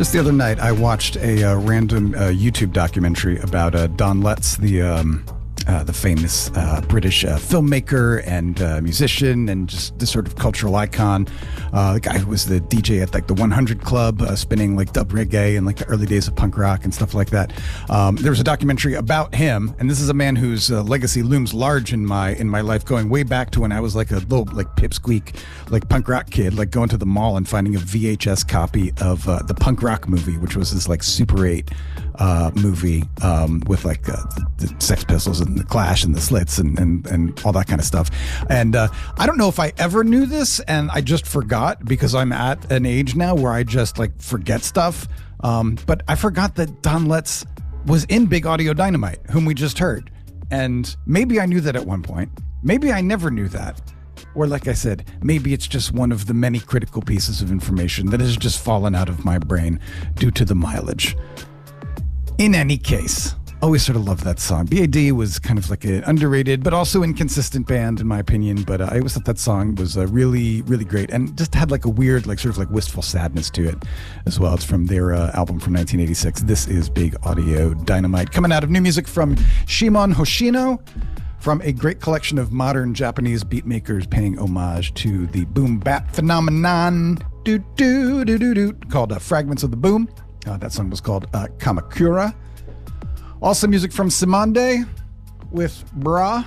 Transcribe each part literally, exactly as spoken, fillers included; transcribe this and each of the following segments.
Just the other night, I watched a uh, random uh, YouTube documentary about uh, Don Letts, the um, uh, the famous uh, British uh, filmmaker and uh, musician, and just this sort of cultural icon. Uh, the guy who was the D J at like the one hundred Club, uh, spinning like dub reggae and like the early days of punk rock and stuff like that. Um, there was a documentary about him, and this is a man whose uh, legacy looms large in my in my life, going way back to when I was like a little like pipsqueak, like punk rock kid, like going to the mall and finding a V H S copy of uh, the Punk Rock movie, which was this like Super eight uh, movie um, with like uh, the, the Sex Pistols and the Clash and the Slits and and, and all that kind of stuff. And uh, I don't know if I ever knew this, and I just forgot because I'm at an age now where I just like forget stuff. Um, but I forgot that Don Letts was in Big Audio Dynamite, whom we just heard. And maybe I knew that at one point. Maybe I never knew that. Or like I said, maybe it's just one of the many critical pieces of information that has just fallen out of my brain due to the mileage. In any case, always sort of loved that song. B A D was kind of like an underrated but also inconsistent band in my opinion, but uh, I always thought that song was uh, really, really great and just had like a weird, like sort of like wistful sadness to it as well. It's from their uh, album from nineteen eighty-six. This is Big Audio Dynamite. Coming out of new music from Shimon Hoshino, from a great collection of modern Japanese beatmakers paying homage to the boom bap phenomenon, doo doo doo doo doo, called uh, Fragments of the Boom. Uh, that song was called uh, Kamakura. Also music from Simande with Bra,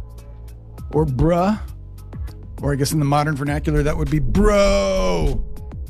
or Bruh, or I guess in the modern vernacular that would be Bro.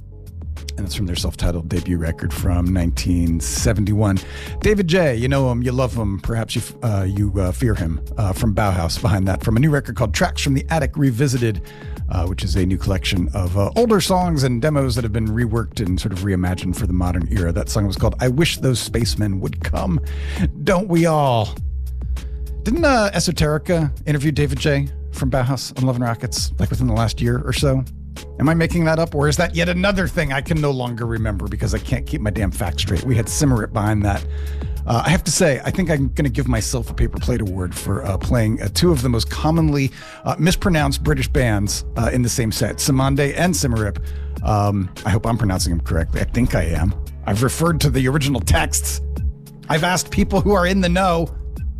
And it's from their self-titled debut record from nineteen seventy-one. David J., you know him, you love him, perhaps you uh, you uh, fear him, uh, from Bauhaus behind that, from a new record called Tracks from the Attic Revisited, uh, which is a new collection of uh, older songs and demos that have been reworked and sort of reimagined for the modern era. That song was called I Wish Those Spacemen Would Come. Don't we all? Didn't uh, Esoterica interview David J. from Bauhaus on Love and Rockets, like within the last year or so? Am I making that up, or is that yet another thing I can no longer remember because I can't keep my damn facts straight? We had Simmerip behind that. Uh, I have to say, I think I'm going to give myself a paper plate award for uh, playing uh, two of the most commonly uh, mispronounced British bands uh, in the same set, Simande and Simmerip. Um, I hope I'm pronouncing them correctly. I think I am. I've referred to the original texts. I've asked people who are in the know.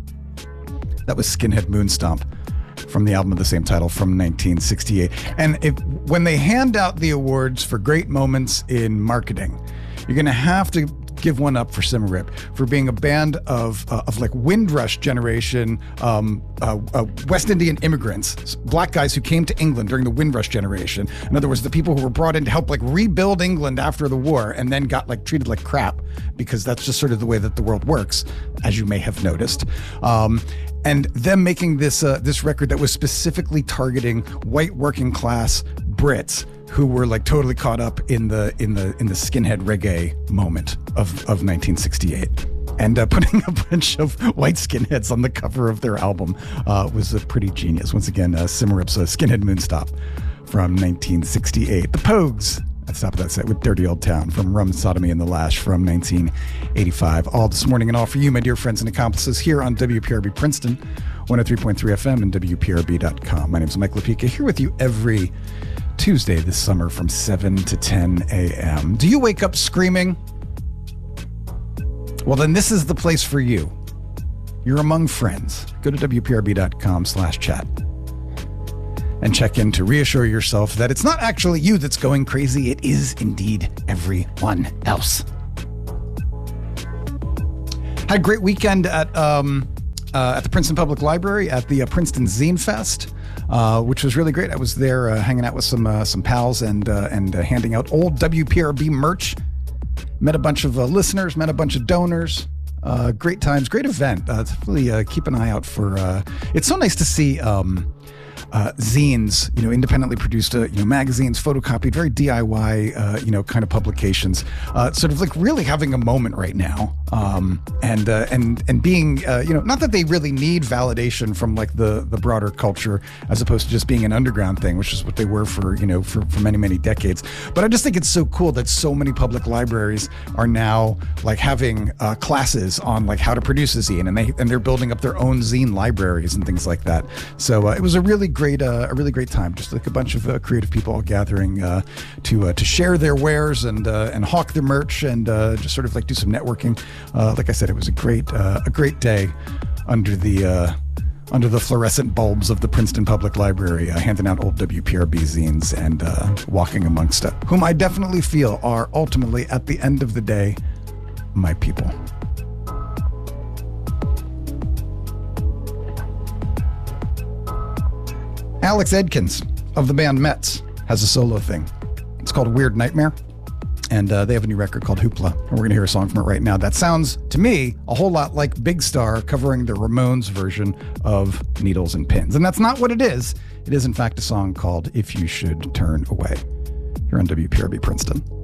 That was Skinhead Moonstomp, from the album of the same title from nineteen sixty-eight. And if when they hand out the awards for great moments in marketing, you're going to have to give one up for Simmerip for being a band of uh, of like Windrush generation, um, uh, uh, West Indian immigrants, black guys who came to England during the Windrush generation. In other words, the people who were brought in to help like rebuild England after the war and then got like treated like crap because that's just sort of the way that the world works, as you may have noticed. Um, and them making this uh, this record that was specifically targeting white working class Brits who were like totally caught up in the in the in the skinhead reggae moment of of nineteen sixty-eight, and uh, putting a bunch of white skinheads on the cover of their album uh, was uh, pretty genius. Once again, uh, Simmerip's uh, Skinhead Moonstop from nineteen sixty-eight. The Pogues at the top of that set with Dirty Old Town from Rum Sodomy and the Lash from nineteen eighty-five. All this morning and all for you, my dear friends and accomplices, here on W P R B Princeton, one oh three point three F M and W P R B dot com. My name is Mike Lepika, here with you every Tuesday this summer from seven to ten a.m. Do you wake up screaming? Well, then this is the place for you. You're among friends. Go to W P R B dot com slash chat and check in to reassure yourself that it's not actually you that's going crazy. It is indeed everyone else. Had a great weekend at um, uh, at the Princeton Public Library at the uh, Princeton Zine Fest, uh, which was really great. I was there uh, hanging out with some uh, some pals and uh, and uh, handing out old W P R B merch. Met a bunch of uh, listeners, met a bunch of donors. Uh, great times, great event. Uh, really uh, keep an eye out for. Uh, it's so nice to see. Um, Uh, zines, you know, independently produced, uh, you know, magazines, photocopied, very D I Y, uh, you know, kind of publications, uh, sort of like really having a moment right now, um, and uh, and and being, uh, you know, not that they really need validation from like the the broader culture, as opposed to just being an underground thing, which is what they were for, you know, for, for many many decades. But I just think it's so cool that so many public libraries are now like having uh, classes on like how to produce a zine, and they and they're building up their own zine libraries and things like that. So uh, it was a really great, uh, a really great time. Just like a bunch of uh, creative people all gathering uh, to uh, to share their wares and uh, and hawk their merch and uh, just sort of like do some networking. Uh, like I said, it was a great uh, a great day under the uh, under the fluorescent bulbs of the Princeton Public Library, uh, handing out old W P R B zines and uh, walking amongst uh, whom I definitely feel are ultimately, at the end of the day, my people. Alex Edkins of the band Mets has a solo thing. It's called Weird Nightmare, and uh, they have a new record called Hoopla, and we're going to hear a song from it right now that sounds, to me, a whole lot like Big Star covering the Ramones version of Needles and Pins. And that's not what it is. It is, in fact, a song called If You Should Turn Away. Here on W P R B Princeton.